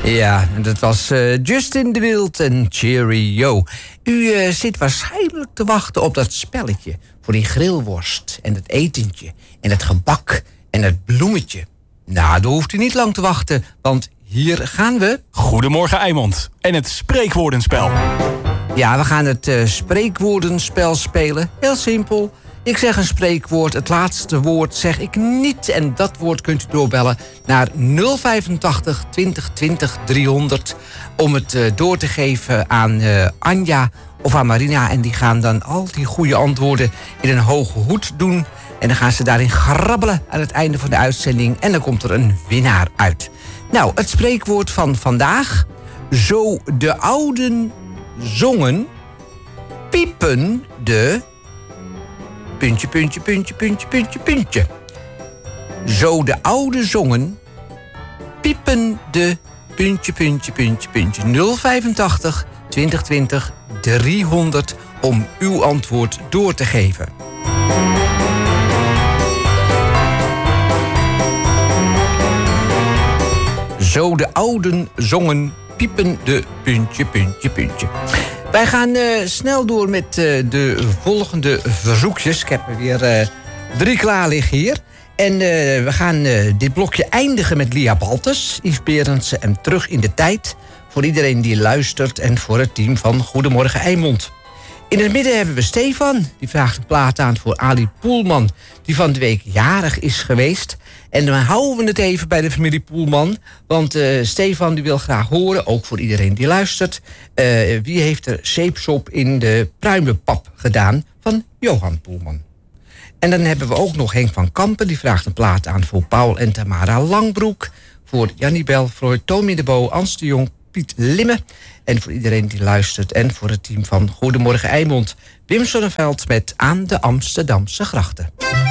Ja, dat was Justin de Wild en Cheerio. U zit waarschijnlijk te wachten op dat spelletje. Voor die grillworst en het etentje en het gebak en het bloemetje. Nou, daar hoeft u niet lang te wachten, want hier gaan we. Goedemorgen Eimond en het spreekwoordenspel. Ja, we gaan het spreekwoordenspel spelen. Heel simpel. Ik zeg een spreekwoord, het laatste woord zeg ik niet. En dat woord kunt u doorbellen naar 085 20 20 300... om het door te geven aan Anja of aan Marina. En die gaan dan al die goede antwoorden in een hoge hoed doen. En dan gaan ze daarin grabbelen aan het einde van de uitzending. En dan komt er een winnaar uit. Nou, het spreekwoord van vandaag. Zo de ouden zongen, piepen de... puntje, puntje, puntje, puntje, puntje, puntje. Zo de oude zongen, piepen de... puntje, puntje, puntje, puntje. 085 2020 300 om uw antwoord door te geven. Zo de ouden zongen, piepen de... puntje, puntje, puntje. Wij gaan snel door met de volgende verzoekjes. Ik heb er weer 3 klaar liggen hier. En we gaan dit blokje eindigen met Lia Baltes, Yves Berendsen en Terug in de Tijd. Voor iedereen die luistert en voor het team van Goedemorgen Eimond. In het midden hebben we Stefan. Die vraagt een plaat aan voor Ali Poelman, die van de week jarig is geweest. En dan houden we het even bij de familie Poelman. Want Stefan die wil graag horen, ook voor iedereen die luistert... wie heeft er zeepsop in de pruimenpap gedaan van Johan Poelman. En dan hebben we ook nog Henk van Kampen. Die vraagt een plaat aan voor Paul en Tamara Langbroek. Voor Jannie Belfroy, Tommy de Bo, Ans de Jong, Piet Limme. En voor iedereen die luistert en voor het team van Goedemorgen Eimond. Wim Sonneveld met Aan de Amsterdamse Grachten.